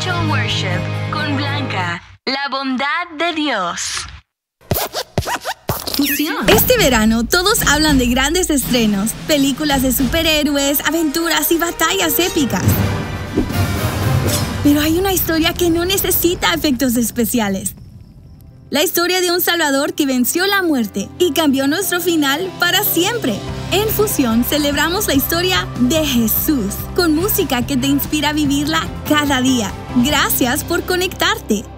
Angel Worship con Blanca, la bondad de Dios. Fusión. Este verano todos hablan de grandes estrenos, películas de superhéroes, aventuras y batallas épicas. Pero hay una historia que no necesita efectos especiales. La historia de un Salvador que venció la muerte y cambió nuestro final para siempre. En Fusión celebramos la historia de Jesús, con música que te inspira a vivirla cada día. Gracias por conectarte.